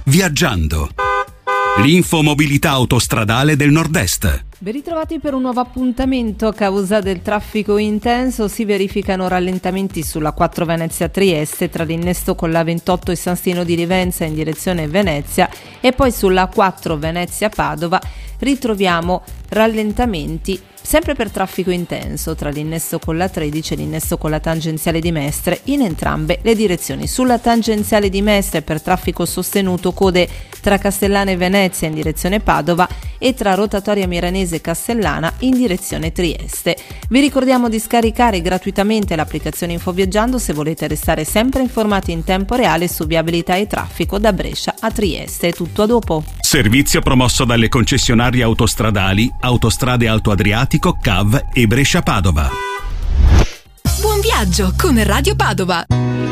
Viaggiando. L'infomobilità autostradale del Nord-Est. Ben ritrovati per un nuovo appuntamento. A causa del traffico intenso si verificano rallentamenti sulla 4 Venezia-Trieste tra l'innesto con la 28 e San Stino di Livenza in direzione Venezia, e poi sulla 4 Venezia-Padova ritroviamo rallentamenti sempre per traffico intenso tra l'innesto con la 13 e l'innesto con la tangenziale di Mestre in entrambe le direzioni. Sulla tangenziale di Mestre per traffico sostenuto code tra Castellana e Venezia in direzione Padova e tra Rotatoria Miranese e Castellana in direzione Trieste. Vi ricordiamo di scaricare gratuitamente l'applicazione Infoviaggiando se volete restare sempre informati in tempo reale su viabilità e traffico da Brescia a Trieste. Tutto a dopo. Servizio promosso dalle concessionarie autostradali Autostrade Alto Adriatico, CAV e Brescia Padova. Buon viaggio con Radio Padova.